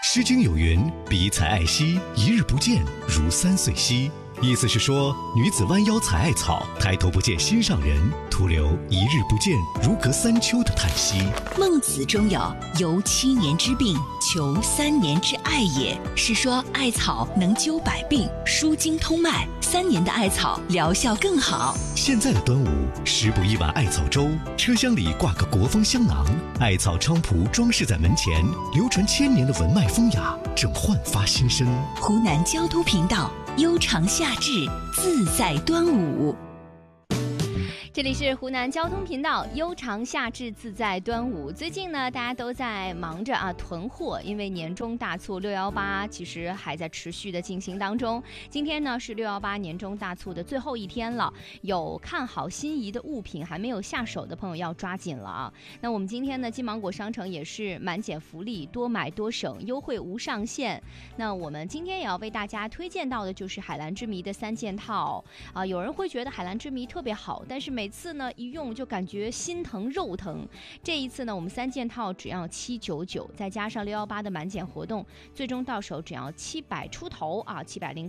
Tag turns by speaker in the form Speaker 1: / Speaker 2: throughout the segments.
Speaker 1: 诗经有云：比采艾兮，一日不见，如三岁兮。意思是说，女子弯腰采艾草，抬头不见心上人，徒留一日不见，如隔三秋的叹息。
Speaker 2: 孟子中有由7年之病，求3年之艾也，是说艾草能灸百病，舒筋通脉，3年的艾草疗效更好。
Speaker 1: 现在的端午，食补一碗艾草粥，车厢里挂个国风香囊，艾草菖蒲装饰在门前，流传1000年的文脉风雅正焕发新生。
Speaker 2: 湖南交通频道，悠长夏至，自在端午。
Speaker 3: 这里是湖南交通频道，悠长夏至，自在端午。最近呢，大家都在忙着囤货，因为年终大促618其实还在持续的进行当中。今天呢是618年终大促的最后一天了，有看好心仪的物品还没有下手的朋友要抓紧了啊！那我们今天呢，金芒果商城也是满减福利，多买多省，优惠无上限。那我们今天也要为大家推荐到的就是海蓝之谜的3件套啊。有人会觉得海蓝之谜特别好，但是每次呢一用就感觉心疼肉疼。这一次呢，我们3件套只要799，再加上618的满减活动，最终到手只要700出头啊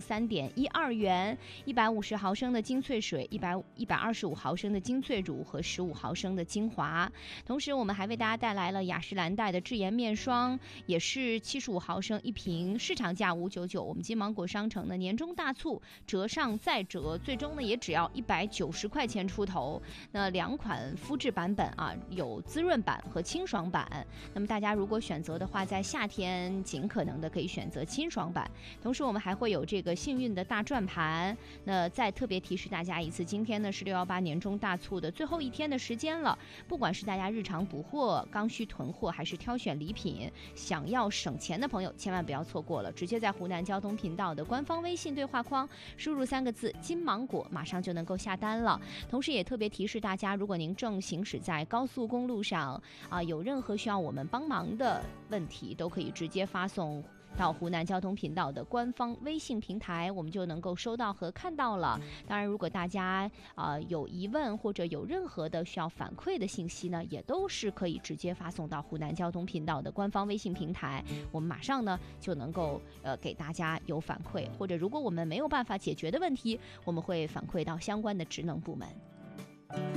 Speaker 3: ，703.12元。150毫升的精粹水，125毫升的精粹乳和15毫升的精华。同时我们还为大家带来了雅诗兰黛的智妍面霜，也是75毫升一瓶，市场价599，我们金芒果商城的年终大促折上再折，最终呢也只要190块钱出头。那2款肤质版本啊，有滋润版和清爽版。那么大家如果选择的话，在夏天尽可能的可以选择清爽版。同时我们还会有这个幸运的大转盘。那再特别提示大家一次，今天呢是618年终大促的最后一天的时间了。不管是大家日常补货、刚需囤货，还是挑选礼品，想要省钱的朋友千万不要错过了，直接在湖南交通频道的官方微信对话框输入3个字金芒果，马上就能够下单了。同时也特别提示大家，如果您正行驶在高速公路上有任何需要我们帮忙的问题，都可以直接发送到湖南交通频道的官方微信平台，我们就能够收到和看到了。当然如果大家有疑问或者有任何的需要反馈的信息呢，也都是可以直接发送到湖南交通频道的官方微信平台，我们马上呢就能够给大家有反馈，或者如果我们没有办法解决的问题，我们会反馈到相关的职能部门。